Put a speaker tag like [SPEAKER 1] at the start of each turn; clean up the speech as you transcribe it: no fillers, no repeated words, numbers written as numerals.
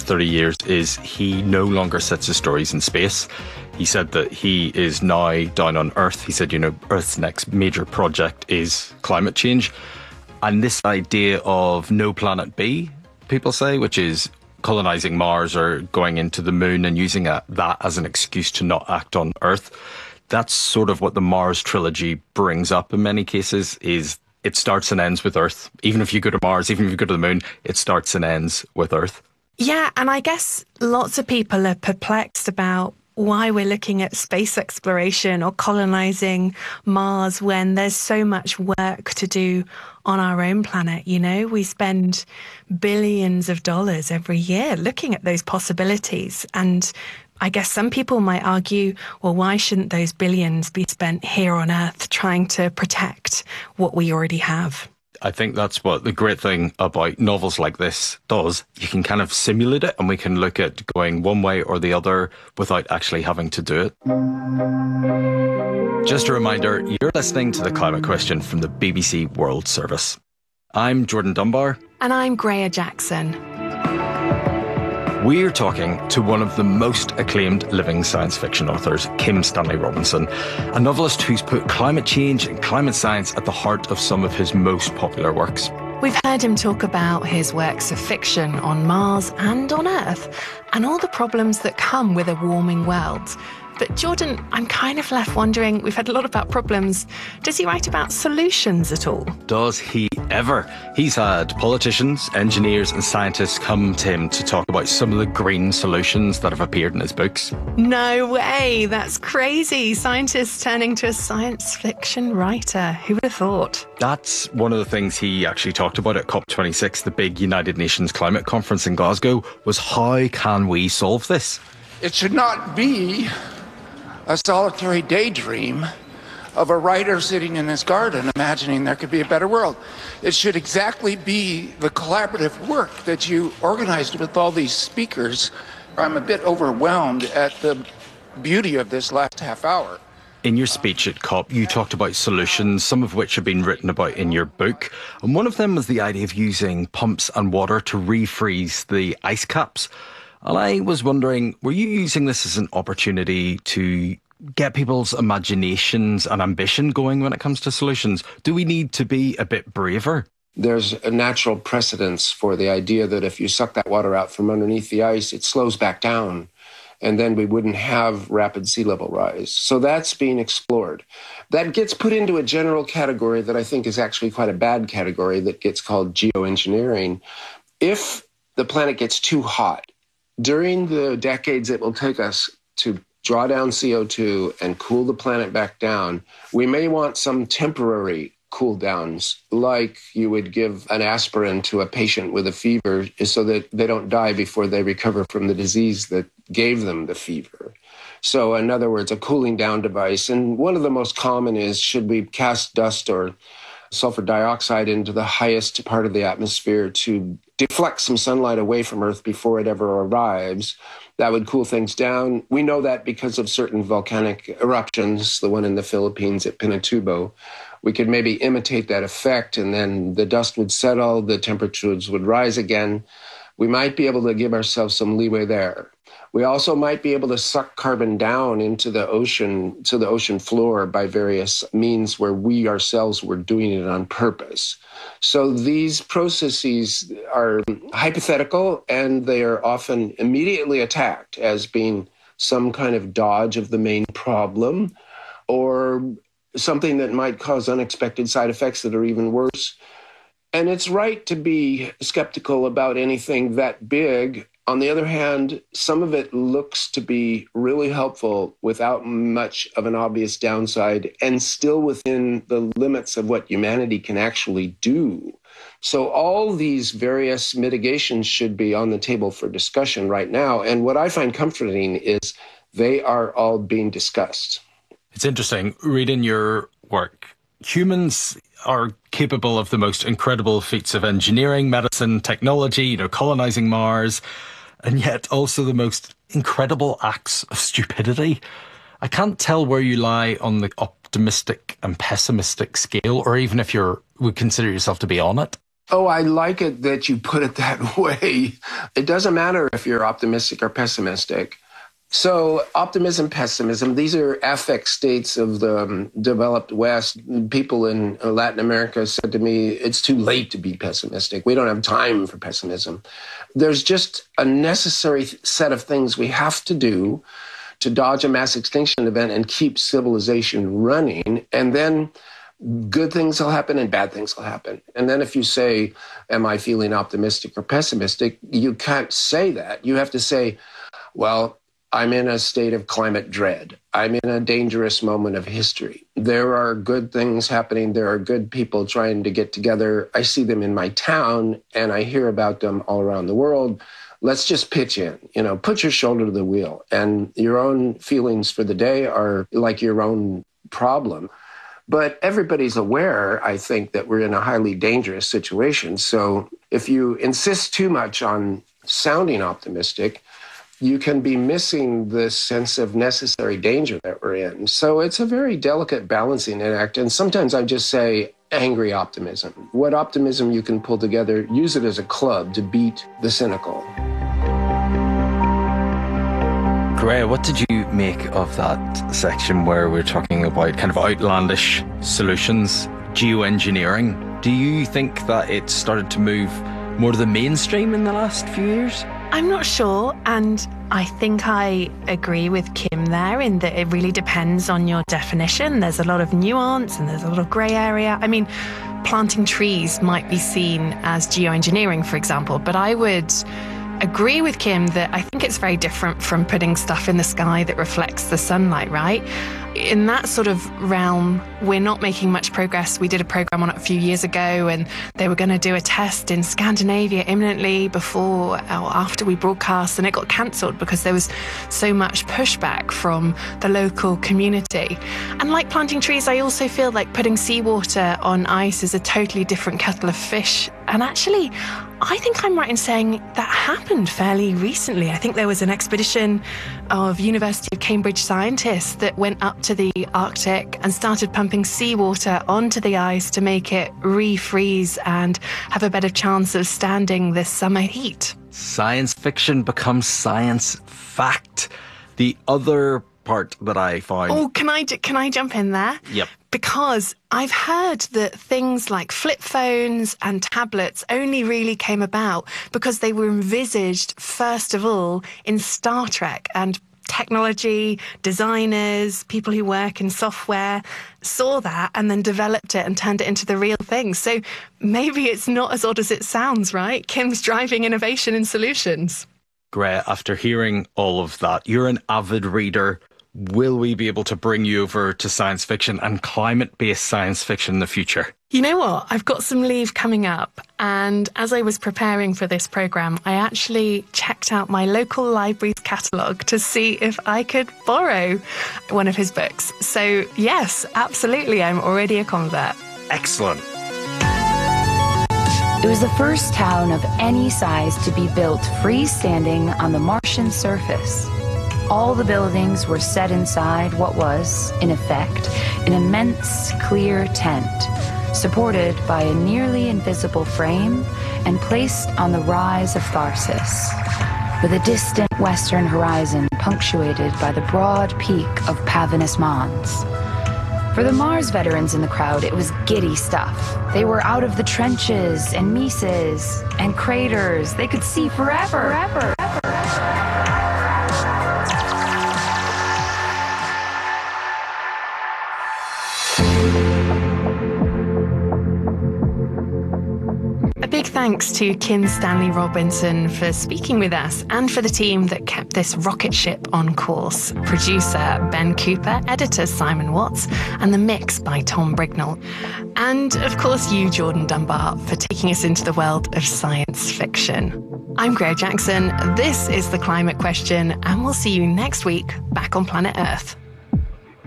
[SPEAKER 1] 30 years is he no longer sets his stories in space. He said that he is now down on Earth. He said, Earth's next major project is climate change. And this idea of no planet B, people say, which is colonising Mars or going into the moon and using that as an excuse to not act on Earth. That's sort of what the Mars trilogy brings up in many cases, is it starts and ends with Earth. Even if you go to Mars, even if you go to the moon, it starts and ends with Earth.
[SPEAKER 2] Yeah, and I guess lots of people are perplexed about why we're looking at space exploration or colonising Mars when there's so much work to do on our own planet. We spend billions of dollars every year looking at those possibilities. And I guess some people might argue, well, why shouldn't those billions be spent here on Earth trying to protect what we already have?
[SPEAKER 1] I think that's what the great thing about novels like this does. You can kind of simulate it and we can look at going one way or the other without actually having to do it. Just a reminder, you're listening to The Climate Question from the BBC World Service. I'm Jordan Dunbar.
[SPEAKER 2] And I'm Greya Jackson.
[SPEAKER 1] We're talking to one of the most acclaimed living science fiction authors, Kim Stanley Robinson, a novelist who's put climate change and climate science at the heart of some of his most popular works.
[SPEAKER 2] We've heard him talk about his works of fiction on Mars and on Earth, and all the problems that come with a warming world. But Jordan, I'm kind of left wondering, we've had a lot about problems. Does he write about solutions at all?
[SPEAKER 1] Does he ever? He's had politicians, engineers and scientists come to him to talk about some of the green solutions that have appeared in his books.
[SPEAKER 2] No way, that's crazy. Scientists turning to a science fiction writer. Who would have thought?
[SPEAKER 1] That's one of the things he actually talked about at COP26, the big United Nations climate conference in Glasgow, was how can we solve this?
[SPEAKER 3] It should not be a solitary daydream of a writer sitting in his garden imagining there could be a better world. It should exactly be the collaborative work that you organized with all these speakers. I'm a bit overwhelmed at the beauty of this last half hour.
[SPEAKER 1] In your speech at COP, you talked about solutions, some of which have been written about in your book. And one of them was the idea of using pumps and water to refreeze the ice caps. And I was wondering, were you using this as an opportunity to get people's imaginations and ambition going when it comes to solutions? Do we need to be a bit braver?
[SPEAKER 4] There's a natural precedence for the idea that if you suck that water out from underneath the ice, it slows back down, and then we wouldn't have rapid sea level rise. So that's being explored. That gets put into a general category that I think is actually quite a bad category that gets called geoengineering. If the planet gets too hot, during the decades it will take us to draw down CO2 and cool the planet back down, we may want some temporary cool downs, like you would give an aspirin to a patient with a fever so that they don't die before they recover from the disease that gave them the fever. So in other words, a cooling down device. And one of the most common is, should we cast dust or sulfur dioxide into the highest part of the atmosphere to deflect some sunlight away from Earth before it ever arrives? That would cool things down. We know that because of certain volcanic eruptions, the one in the Philippines at Pinatubo. We could maybe imitate that effect, and then the dust would settle, the temperatures would rise again. We might be able to give ourselves some leeway there. We also might be able to suck carbon down into the ocean, to the ocean floor by various means where we ourselves were doing it on purpose. So these processes are hypothetical, and they are often immediately attacked as being some kind of dodge of the main problem, or something that might cause unexpected side effects that are even worse. And it's right to be skeptical about anything that big. On the other hand, some of it looks to be really helpful without much of an obvious downside and still within the limits of what humanity can actually do. So all these various mitigations should be on the table for discussion right now. And what I find comforting is they are all being discussed.
[SPEAKER 1] It's interesting, reading your work. Humans are capable of the most incredible feats of engineering, medicine, technology, colonizing Mars, and yet also the most incredible acts of stupidity. I can't tell where you lie on the optimistic and pessimistic scale, or even if you would consider yourself to be on it.
[SPEAKER 4] Oh, I like it that you put it that way. It doesn't matter if you're optimistic or pessimistic. So optimism, pessimism, these are affect states of the developed West. People in Latin America said to me, it's too late to be pessimistic. We don't have time for pessimism. There's just a necessary set of things we have to do to dodge a mass extinction event and keep civilization running. And then good things will happen and bad things will happen. And then if you say, am I feeling optimistic or pessimistic? You can't say that. You have to say, well, I'm in a state of climate dread. I'm in a dangerous moment of history. There are good things happening. There are good people trying to get together. I see them in my town and I hear about them all around the world. Let's just pitch in, put your shoulder to the wheel, and your own feelings for the day are like your own problem. But everybody's aware, I think, that we're in a highly dangerous situation. So if you insist too much on sounding optimistic, you can be missing this sense of necessary danger that we're in. So it's a very delicate balancing act. And sometimes I just say angry optimism. What optimism you can pull together, use it as a club to beat the cynical.
[SPEAKER 1] Great. What did you make of that section where we're talking about kind of outlandish solutions, geoengineering? Do you think that it started to move more to the mainstream in the last few years?
[SPEAKER 2] I'm not sure, and I think I agree with Kim there in that it really depends on your definition. There's a lot of nuance and there's a lot of grey area. I mean, planting trees might be seen as geoengineering, for example, but I would agree with Kim that I think it's very different from putting stuff in the sky that reflects the sunlight, right? In that sort of realm, we're not making much progress. We did a program on it a few years ago, and they were going to do a test in Scandinavia imminently before or after we broadcast, and it got cancelled because there was so much pushback from the local community. And like planting trees, I also feel like putting seawater on ice is a totally different kettle of fish. And actually, I think I'm right in saying that happened fairly recently. I think there was an expedition of University of Cambridge scientists that went up to the Arctic and started pumping seawater onto the ice to make it refreeze and have a better chance of standing this summer heat.
[SPEAKER 1] Science fiction becomes science fact. The other part that I find...
[SPEAKER 2] Oh, can I jump in there?
[SPEAKER 1] Yep.
[SPEAKER 2] Because I've heard that things like flip phones and tablets only really came about because they were envisaged, first of all, in Star Trek, and technology, designers, people who work in software saw that and then developed it and turned it into the real thing. So maybe it's not as odd as it sounds, right? Kim's driving innovation and solutions.
[SPEAKER 1] Great. After hearing all of that, you're an avid reader. Will we be able to bring you over to science fiction and climate-based science fiction in the future?
[SPEAKER 2] You know what? I've got some leave coming up, and as I was preparing for this programme, I actually checked out my local library's catalogue to see if I could borrow one of his books. So yes, absolutely, I'm already a convert.
[SPEAKER 1] Excellent.
[SPEAKER 5] It was the first town of any size to be built freestanding on the Martian surface. All the buildings were set inside what was, in effect, an immense clear tent, supported by a nearly invisible frame and placed on the rise of Tharsis, with a distant western horizon punctuated by the broad peak of Pavinus Mons. For the Mars veterans in the crowd, it was giddy stuff. They were out of the trenches and mesas and craters. They could see forever.
[SPEAKER 2] Big thanks to Kim Stanley Robinson for speaking with us, and for the team that kept this rocket ship on course. Producer Ben Cooper, editor Simon Watts, and the mix by Tom Brignall. And of course you, Jordan Dunbar, for taking us into the world of science fiction. I'm Greer Jackson, this is The Climate Question, and we'll see you next week back on planet Earth.